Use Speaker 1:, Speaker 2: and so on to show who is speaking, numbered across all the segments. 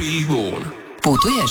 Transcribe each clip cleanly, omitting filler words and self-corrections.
Speaker 1: Putuješ?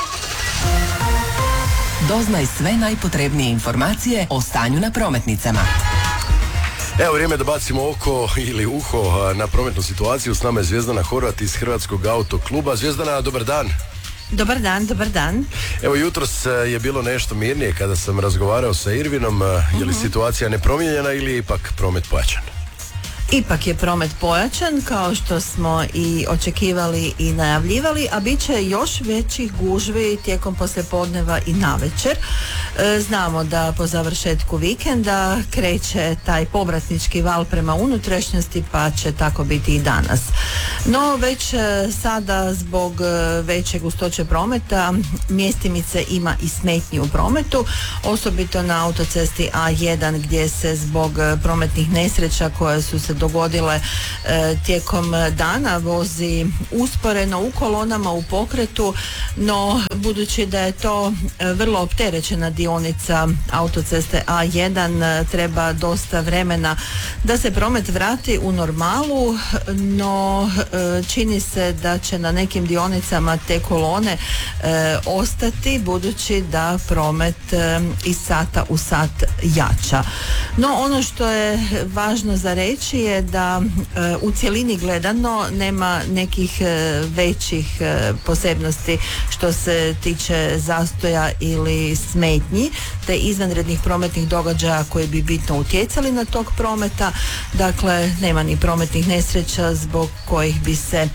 Speaker 1: Doznaj sve najpotrebnije informacije o stanju na prometnicama.
Speaker 2: Evo vrijeme da bacimo oko ili uho na prometnu situaciju. S nama je Zvjezdana Horvat iz Hrvatskog autokluba. Zvjezdana, dobar dan.
Speaker 3: Dobar dan, dobar dan.
Speaker 2: Evo jutros je bilo nešto mirnije kada sam razgovarao sa Irvinom. Je li situacija nepromijenjena ili je ipak promet pojačan?
Speaker 3: Ipak je promet pojačan, kao što smo i očekivali i najavljivali, a bit će još većih gužvi tijekom poslijepodneva i navečer. Znamo da po završetku vikenda kreće taj povratnički val prema unutrašnjosti, pa će tako biti i danas. No već sada zbog veće gustoće prometa mjestimice ima i smetnji u prometu, osobito na autocesti A1 gdje se zbog prometnih nesreća koje su se dogodile tijekom dana vozi usporeno u kolonama u pokretu, no budući da je to vrlo opterećena dionica autoceste A1 treba dosta vremena da se promet vrati u normalu, no čini se da će na nekim dionicama te kolone ostati budući da promet iz sata u sat jača. No ono što je važno za reći je da u cjelini gledano nema nekih većih posebnosti što se tiče zastoja ili smetnji te izvanrednih prometnih događaja koji bi bitno utjecali na tok prometa. Dakle, nema ni prometnih nesreća zbog kojih bi se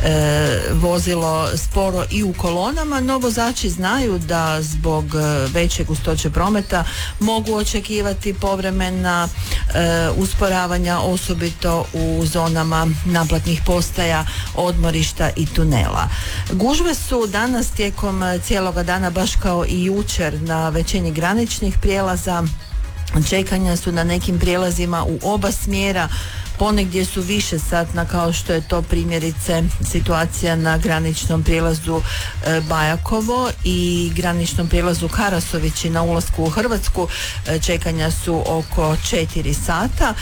Speaker 3: vozilo sporo i u kolonama, no vozači znaju da zbog veće gustoće prometa mogu očekivati povremena usporavanja, osobito u zonama naplatnih postaja, odmorišta i tunela. Gužve su danas tijekom cijeloga dana, baš kao i jučer, na većini graničnih prijelaza. Čekanja su na nekim prijelazima u oba smjera, ponegdje su više satna, kao što je to primjerice situacija na graničnom prijelazu Bajakovo i graničnom prijelazu Karasovići na ulasku u Hrvatsku. Čekanja su oko 4 sata.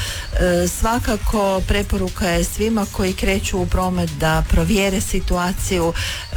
Speaker 3: Svakako preporuka je svima koji kreću u promet da provjere situaciju,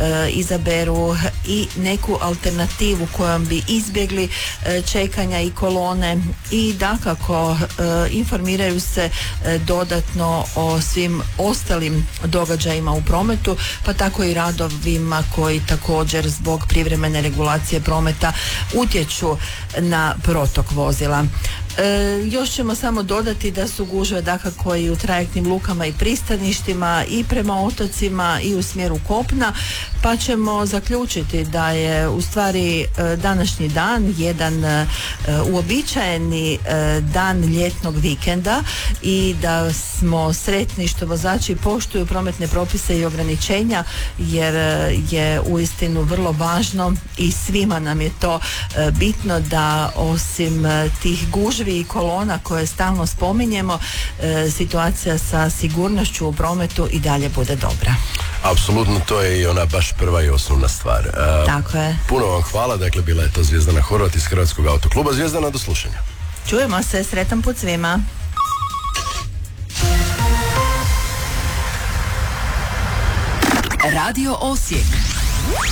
Speaker 3: izaberu i neku alternativu kojom bi izbjegli čekanja i kolone i dakako informiraju se dodatno o svim ostalim događajima u prometu, pa tako i radovima koji također zbog privremene regulacije prometa utječu na protok vozila. Još ćemo samo dodati da su gužve dakako i u trajektnim lukama i pristaništima i prema otocima i u smjeru kopna, pa ćemo zaključiti da je u stvari današnji dan jedan uobičajeni dan ljetnog vikenda i da smo sretni što vozači poštuju prometne propise i ograničenja, jer je uistinu vrlo važno i svima nam je to bitno da osim tih gužvi i kolona koje stalno spominjemo, situacija sa sigurnošću u prometu i dalje bude dobra.
Speaker 2: Apsolutno, to je i ona baš prva i osnovna stvar.
Speaker 3: Tako je.
Speaker 2: Puno vam hvala, dakle bila je to Zvjezdana Horvat iz Hrvatskog autokluba. Zvjezdana, do slušanja.
Speaker 3: Čujemo se, sretan put svima.
Speaker 1: Radio Osijek